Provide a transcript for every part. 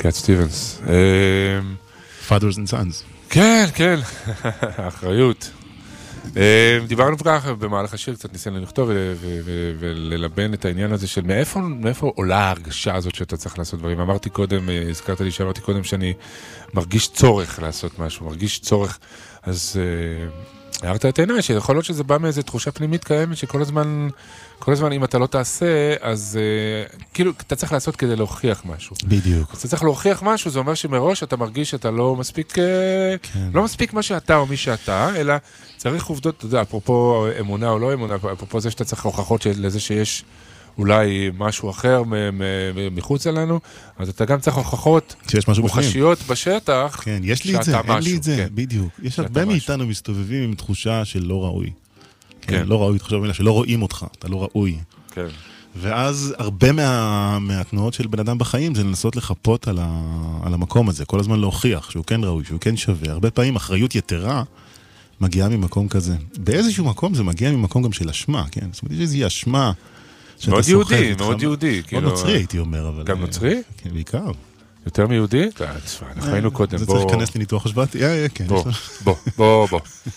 קאט סטיבנס. Fathers and Sons. כן, כן, האחריות. דיברנו ככה במהלך השיר, קצת ניסינו לכתוב וללבן את העניין הזה של מאיפה עולה ההרגשה הזאת שאתה צריך לעשות דברים. אמרתי קודם, הזכרת לי שאמרתי קודם שאני מרגיש צורך לעשות משהו, מרגיש צורך, אז הערת את העיניי, שיכול להיות שזה בא מאיזו תחושה פנימית קיימת, שכל הזמן אם אתה לא תעשה, אז כאילו אתה צריך לעשות כדי להוכיח משהו. בדיוק. אז אתה צריך להוכיח משהו, זה אומר שמראש אתה מרגיש שאתה לא מספיק, לא מספיק מה שאתה או מי שאתה, אלא צריך עובדות, אתה יודע, אפרופו אמונה או לא אמונה, אפרופו זה שאתה צריך הוכחות לזה שיש אולי משהו אחר מחוץ אלינו, אז אתה גם צריך הוכחות מוחשיות בשטח, כן, יש לי את זה, אין לי את זה, בדיוק. יש הרבה מאיתנו מסתובבים עם תחושה של לא ראוי. כן, לא ראוי, תחשוב מילה, שלא רואים אותך, אתה לא ראוי. כן. ואז הרבה מהתנועות של בן אדם בחיים זה לנסות לחפות על המקום הזה, כל הזמן להוכיח שהוא כן ראוי, שהוא כן שווה. הרבה פעמים אחריות יתרה מגיעה ממקום כזה. באיזשהו מקום זה מגיע ממקום גם של אשמה, כן? זאת אומרת, יש איזו אשמה מאוד יהודי, מאוד יהודי. מאוד נוצרי הייתי אומר, אבל... גם נוצרי? כן, בעיקר. יותר מיהודי? אנחנו היינו קודם. זה צריך להיכנס לניתוח השבעתי? כן. בוא.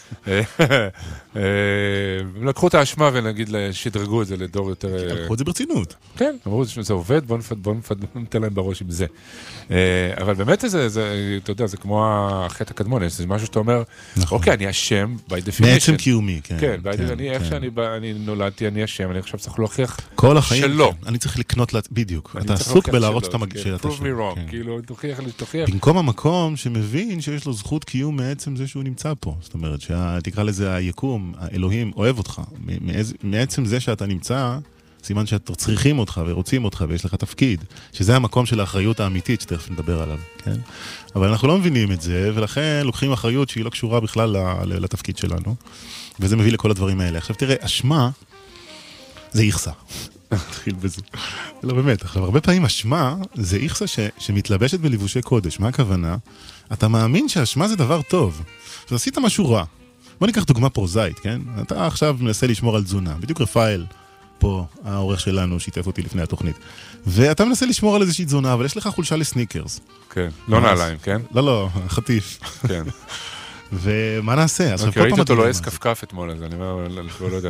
לקחו את האשמה ונגיד שדרגו את זה לדור יותר... לקחו את זה ברצינות. כן, אמרו שזה עובד, בוא ניתן להם בראש עם זה. אבל באמת אתה יודע, זה כמו החטא הקדמון, זה משהו שאתה אומר, אוקיי, אני אשם, by definition. מעצם קיומי, כן. כן, איך שאני נולדתי, אני אשם, אני עכשיו צריך להוכיח כל החיים, אני צריך לקנות, בדיוק. אתה עסוק בלהראות שאתה prove me wrong, כאילו, תוכיח. במקום המקום שמבין שיש לו זכות קיום מעצם זה שהוא נמצא פה. זאת אומרת, תקרא לזה היקום, האלוהים אוהב אותך. מעצם זה שאתה נמצא, סימן שצריכים אותך ורוצים אותך ויש לך תפקיד, שזה המקום של האחריות האמיתית שתכף נדבר עליו, כן? אבל אנחנו לא מבינים את זה, ולכן לוקחים אחריות שהיא לא קשורה בכלל לתפקיד שלנו, וזה מביא לכל הדברים האלה. עכשיו תראה, אשמה זה איכסה. נתחיל בזה. לא באמת, עכשיו הרבה פעמים אשמה זה איכסה שמתלבשת בלבושי קודש. מה הכוונה? אתה מאמין שאשמה זה דבר טוב. אז עשית משהו רע. בוא ניקח דוגמה פרוזאית, כן? אתה עכשיו מנסה לשמור על תזונה. בדיוק רפאל, פה, העורך שלנו, שיתף אותי לפני התוכנית. ואתה מנסה לשמור על איזושהי תזונה, אבל יש לך חולשה לסניקרס. כן, לא נעליים, כן? לא, חטיף. כן. ומה נעשה? ראיתי אותו לא כפכף אתמול, אז אני לא יודע.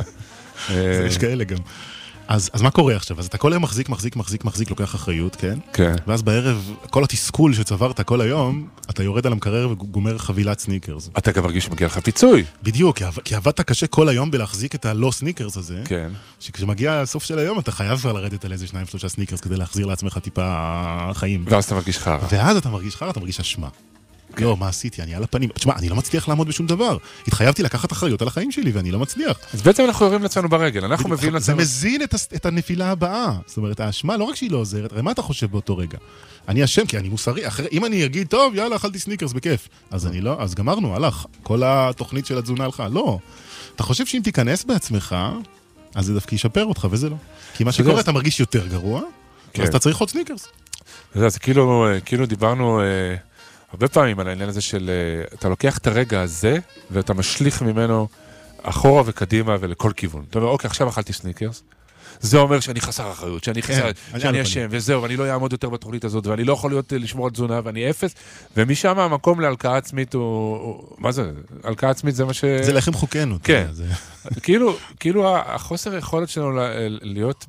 יש כאלה גם. אז מה קורה עכשיו? אז אתה כל היום מחזיק, לוקח אחריות, כן? כן. ואז בערב, כל התסכול שצברת כל היום, אתה יורד על המקרר וגומר חבילת סניקרס. אתה גם מרגיש שמגיע לך פיצוי. בדיוק, כי עבדת קשה כל היום בלהחזיק את הלא סניקרס הזה. כן. שכשמגיע הסוף של היום, אתה חייב כבר לרדת על איזה 2-3 סניקרס כדי להחזיר לעצמך טיפה חיים. ואז אתה מרגיש חרא. ואז אתה מרגיש חרא, אתה מרגיש אשמה. לא, מה עשיתי? אני על הפנים. תשמע, אני לא מצליח לעמוד בשום דבר. התחייבתי לקחת אחריות על החיים שלי, ואני לא מצליח. אז בעצם אנחנו יורים לעצמנו ברגל. אנחנו מביאים לעצמנו... זה מזין את הנפילה הבאה. זאת אומרת, האשמה, לא רק שהיא לא עוזרת, הרי מה אתה חושב באותו רגע? אני אשם, כי אני מוסרי. אם אני אגיד, טוב, יאללה, אכלתי סניקרס בכיף. אז אני לא, אז גמרנו, הלך. כל התוכנית של התזונה הלכה. לא. אתה חושב שאם תיכנס בעצמך, אז זה דווקא ישפר אותך, וזה לא. כי מה שקורה, אתה מרגיש יותר גרוע, אז אתה צריך עוד סניקרס. זה כאילו דיברנו הרבה פעמים על העניין הזה של, אתה לוקח את הרגע הזה, ואתה משליך ממנו אחורה וקדימה ולכל כיוון. אתה אומר, אוקיי, עכשיו אכלתי סניקרס, זה אומר שאני חסר אחריות, שאני אשם, וזהו, ואני לא אעמוד יותר בתוכנית הזאת, ואני לא יכול להיות לשמור על תזונה, ואני אפס, ומשם המקום להלקאה עצמית הוא... מה זה? הלקאה עצמית זה מה ש... זה לחם חוקנו. כן. כאילו החוסר יכולת שלנו להיות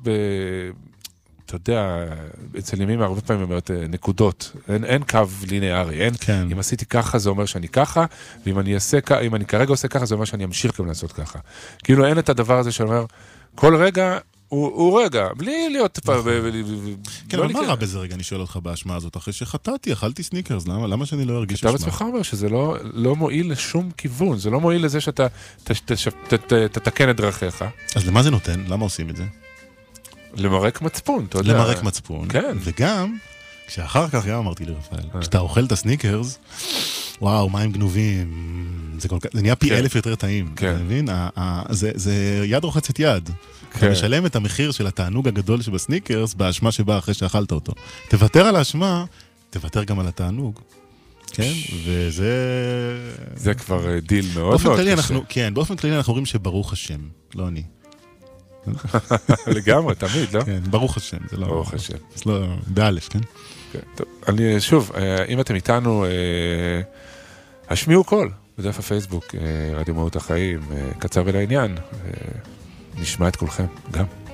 אתה יודע, אצל ימים הרבה פעמים אומרת נקודות, אין קו ליניארי, אם עשיתי ככה זה אומר שאני ככה, ואם אני כרגע עושה ככה זה אומר שאני אמשיך גם לעשות ככה. כאילו אין את הדבר הזה שאומר, כל רגע הוא רגע, בלי להיות... כן, אבל מה רע בזה רגע, אני שואל אותך באשמה הזאת, אחרי שחטאתי, אכלתי סניקרס, למה שאני לא ארגיש אשמה? אתה בעצמך אומר שזה לא מועיל לשום כיוון, זה לא מועיל לזה שאתה תתקן את דרכיך. אז למה זה נותן? למה עושים את זה? למרק מצפון, אתה יודע. למרק מצפון. כן. וגם, כשאחר כך גם אמרתי לרפאל, כשאתה אוכל את הסניקרס, וואו, מים גנובים, זה נהיה פי 1000 יותר טעים. אתה מבין? זה יד רוחצת יד. אתה משלם את המחיר של התענוג הגדול שבסניקרס, באשמה שבאה אחרי שאכלת אותו. תוותר על האשמה, תוותר גם על התענוג. כן? וזה... זה כבר דיל מאוד מאוד קשה. כן, באופן כללי אנחנו אומרים שברוך השם, לא אני. לגמרי, תמיד, לא? כן, ברוך השם, זה לא... ברוך השם. זה לא... באלף, כן? כן, טוב, אני, שוב, אם אתם איתנו, השמיעו קול בדף הפייסבוק, רדיו מהות החיים, קצר ולעניין, נשמע את כולכם, גם.